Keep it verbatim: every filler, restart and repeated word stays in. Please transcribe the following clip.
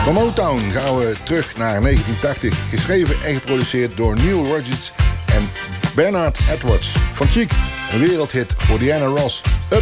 Van Motown gaan we terug naar negentien tachtig. Geschreven en geproduceerd door Neil Rodgers en Bernard Edwards. Van Chic, een wereldhit voor Diana Ross. Up